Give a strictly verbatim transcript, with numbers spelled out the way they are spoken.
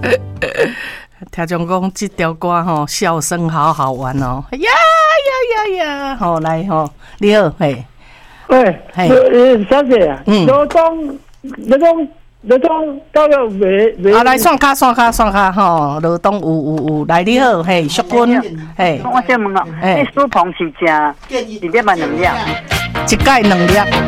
听众讲这条歌吼，笑声好好玩哦！呀呀呀呀！好来吼，你好，嘿， 喂， 嘿， 呃，小姐啊， 嗯罗东，罗东，罗东到了未未？ 啊，来算卡算卡算卡吼，罗东有有有，来你好，嘿，淑君，嘿， 我想问哦， 嘿那苏鹏是食一粒嘛两粒？ 一盖两粒。